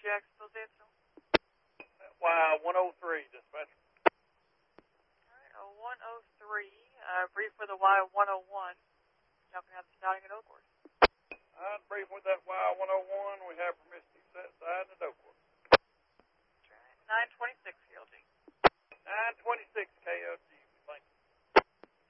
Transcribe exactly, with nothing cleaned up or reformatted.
Jacksonville Central. Y one oh three, dispatcher. All right, oh one oh three, uh, brief for the Y one oh one. Y'all can have the starting at Oakhurst. I'd brief with that Y one oh one. We have permission to set aside at Oakhurst. nine twenty-six, C L G. nine twenty-six, K O T.